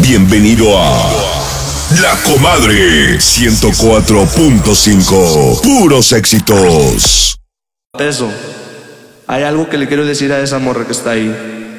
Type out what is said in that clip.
Bienvenido a La Comadre 104.5. Puros éxitos. Eso. Hay algo que le quiero decir a esa morra que está ahí.